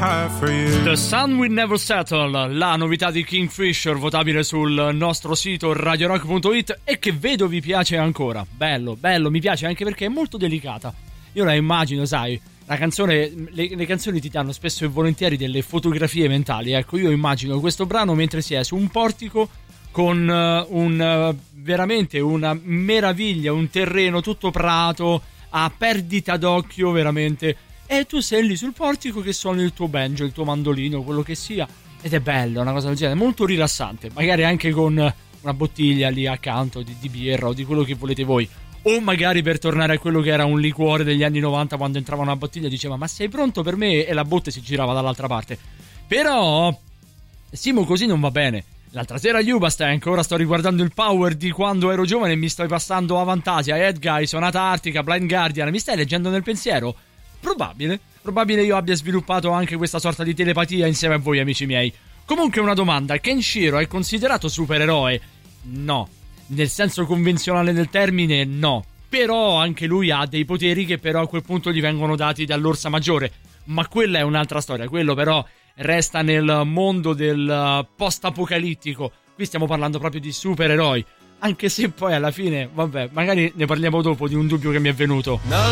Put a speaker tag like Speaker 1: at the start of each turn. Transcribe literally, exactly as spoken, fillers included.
Speaker 1: cry for you.
Speaker 2: The Sun Will Never Settle, la novità di Kingfisher, votabile sul nostro sito radio rock punto it, e che vedo vi piace ancora. Bello, bello, mi piace anche perché è molto delicata. Io la immagino, sai, la canzone, le, le canzoni ti danno spesso e volentieri delle fotografie mentali. Ecco, io immagino questo brano mentre si è su un portico con uh, un uh, veramente una meraviglia, un terreno tutto prato, a perdita d'occhio veramente, e tu sei lì sul portico che suoni il tuo banjo, il tuo mandolino, quello che sia, ed è bello, una cosa del genere, molto rilassante, magari anche con una bottiglia lì accanto di, di birra o di quello che volete voi, o magari per tornare a quello che era un liquore degli anni novanta, quando entrava una bottiglia e diceva ma sei pronto per me, e la botte si girava dall'altra parte. Però Simo, così non va bene. L'altra sera a Ubastank, ora sto riguardando il Power di quando ero giovane e mi sto passando Avantasia, Head Guy, Sonata Artica, Blind Guardian. Mi stai leggendo nel pensiero? Probabile, probabile io abbia sviluppato anche questa sorta di telepatia insieme a voi, amici miei. Comunque una domanda: Kenshiro è considerato supereroe? No, nel senso convenzionale del termine no. Però anche lui ha dei poteri che però a quel punto gli vengono dati dall'Orsa Maggiore. Ma quella è un'altra storia, quello però resta nel mondo del post-apocalittico. Qui stiamo parlando proprio di supereroi, anche se poi alla fine, vabbè, magari ne parliamo dopo di un dubbio che mi è venuto. No.